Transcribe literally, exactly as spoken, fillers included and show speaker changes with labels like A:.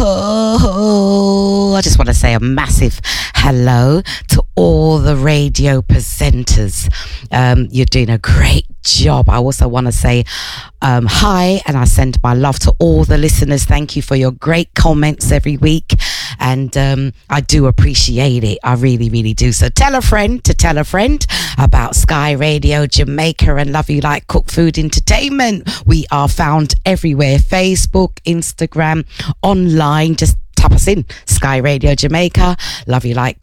A: I just want to say a massive hello to all the radio presenters. Um, you're doing a great job. I also want to say um, hi, and I send my love to all the listeners. Thank you for your great comments every week, and um, I do appreciate it. I really, really do. So tell a friend to tell a friend about Sky Radio Jamaica and Love You Like Cook Food Entertainment. We are found everywhere: Facebook, Instagram, online. Just tap us in. Sky Radio Jamaica, Love You Like